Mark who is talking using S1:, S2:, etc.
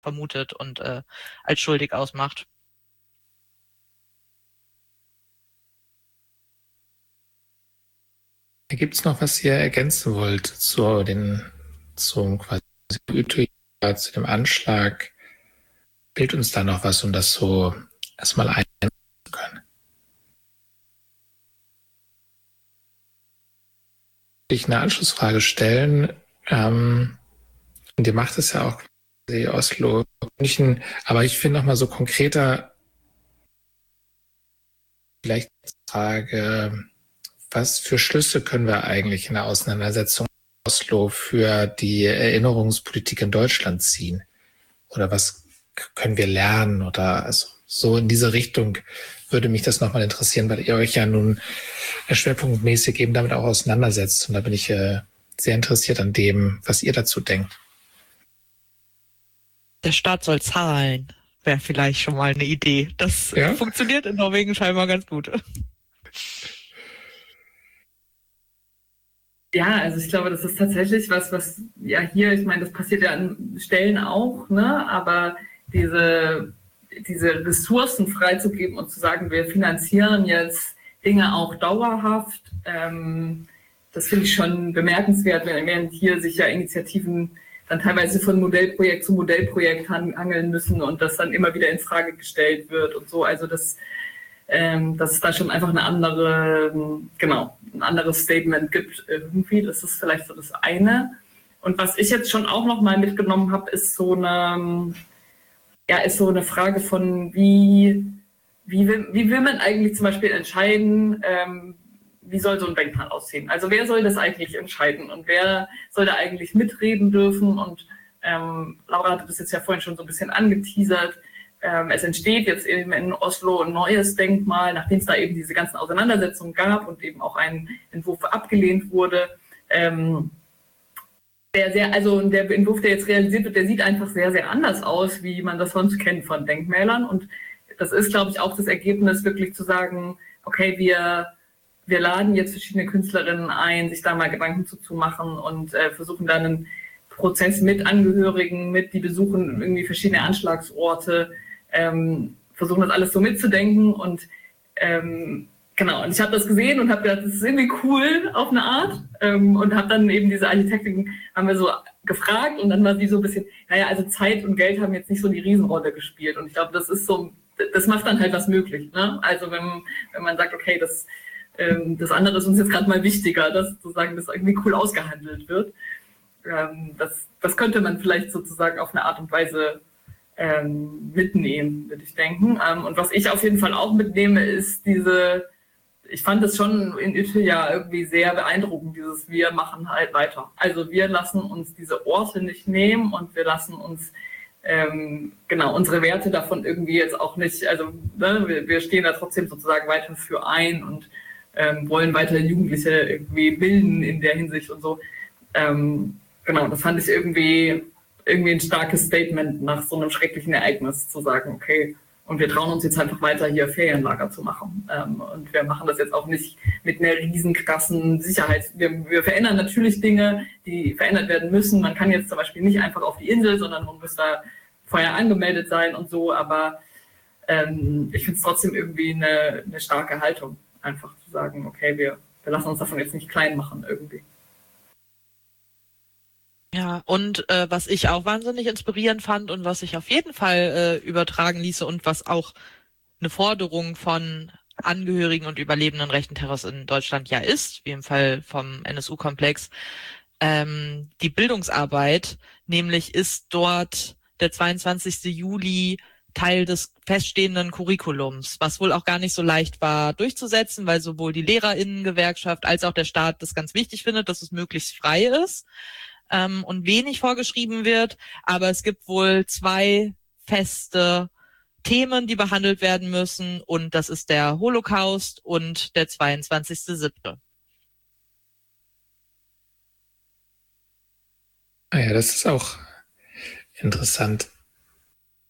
S1: vermutet und als schuldig ausmacht.
S2: Gibt es noch, was ihr ergänzen wollt zum quasi Utøya, zu dem Anschlag? Fehlt uns da noch was, um das so erstmal einordnen zu können? Ich eine Anschlussfrage stellen. Und ihr macht es ja auch quasi Oslo, München, aber ich finde noch mal so konkreter vielleicht die Frage, was für Schlüsse können wir eigentlich in der Auseinandersetzung in Oslo für die Erinnerungspolitik in Deutschland ziehen? Oder was können wir lernen? Oder also so in diese Richtung würde mich das nochmal interessieren, weil ihr euch ja nun schwerpunktmäßig eben damit auch auseinandersetzt. Und da bin ich sehr interessiert an dem, was ihr dazu denkt.
S1: Der Staat soll zahlen, wäre vielleicht schon mal eine Idee. Das funktioniert in Norwegen scheinbar ganz gut.
S3: Ja, also ich glaube, das ist tatsächlich was ja hier, ich meine, das passiert ja an Stellen auch, ne? Aber diese Ressourcen freizugeben und zu sagen, wir finanzieren jetzt Dinge auch dauerhaft, das finde ich schon bemerkenswert, während hier sich ja Initiativen dann teilweise von Modellprojekt zu Modellprojekt hangeln müssen und das dann immer wieder in Frage gestellt wird und so. Also dass es da schon einfach ein anderes Statement gibt irgendwie. Das ist vielleicht so das eine. Und was ich jetzt schon auch noch mal mitgenommen habe, ist so eine Frage von wie will man eigentlich zum Beispiel entscheiden, wie soll so ein Denkmal aussehen? Also wer soll das eigentlich entscheiden und wer soll da eigentlich mitreden dürfen? Und Laura hatte das jetzt ja vorhin schon so ein bisschen angeteasert. Es entsteht jetzt eben in Oslo ein neues Denkmal, nachdem es da eben diese ganzen Auseinandersetzungen gab und eben auch ein Entwurf abgelehnt wurde. Der Entwurf, der jetzt realisiert wird, der sieht einfach sehr, sehr anders aus, wie man das sonst kennt von Denkmälern. Und das ist, glaube ich, auch das Ergebnis, wirklich zu sagen, okay, wir laden jetzt verschiedene Künstlerinnen ein, sich da mal Gedanken zu machen und versuchen dann einen Prozess mit Angehörigen, die besuchen irgendwie verschiedene Anschlagsorte, versuchen das alles so mitzudenken und und ich habe das gesehen und habe gedacht, das ist irgendwie cool auf eine Art und habe dann eben diese Architektin, haben wir so gefragt und dann war sie so ein bisschen, also Zeit und Geld haben jetzt nicht so die Riesenrolle gespielt und ich glaube, das ist so, das macht dann halt was möglich, ne? Also wenn man sagt, okay, das andere ist uns jetzt gerade mal wichtiger, dass sozusagen das irgendwie cool ausgehandelt wird. Das könnte man vielleicht sozusagen auf eine Art und Weise mitnehmen, würde ich denken. Und was ich auf jeden Fall auch mitnehme, ist ich fand es schon in Utøya irgendwie sehr beeindruckend, wir machen halt weiter. Also wir lassen uns diese Orte nicht nehmen und wir lassen uns unsere Werte davon irgendwie jetzt auch nicht, also wir stehen da trotzdem sozusagen weiter für ein und wollen weiter Jugendliche irgendwie bilden in der Hinsicht und so. Das fand ich irgendwie ein starkes Statement nach so einem schrecklichen Ereignis, zu sagen, okay, und wir trauen uns jetzt einfach weiter, hier Ferienlager zu machen. Und wir machen das jetzt auch nicht mit einer riesen krassen Sicherheit. Wir verändern natürlich Dinge, die verändert werden müssen. Man kann jetzt zum Beispiel nicht einfach auf die Insel, sondern man muss da vorher angemeldet sein und so. Aber ich finde es trotzdem irgendwie eine starke Haltung, einfach zu sagen, okay, wir lassen uns davon jetzt nicht klein machen irgendwie.
S1: Ja, und was ich auch wahnsinnig inspirierend fand und was sich auf jeden Fall übertragen ließe und was auch eine Forderung von Angehörigen und Überlebenden rechten Terrors in Deutschland ja ist, wie im Fall vom NSU-Komplex, die Bildungsarbeit, nämlich ist dort der 22. Juli Teil des feststehenden Curriculums, was wohl auch gar nicht so leicht war durchzusetzen, weil sowohl die LehrerInnen-Gewerkschaft als auch der Staat das ganz wichtig findet, dass es möglichst frei ist und wenig vorgeschrieben wird. Aber es gibt wohl 2 feste Themen, die behandelt werden müssen, und das ist der Holocaust und der 22.07.
S2: Ja, das ist auch interessant.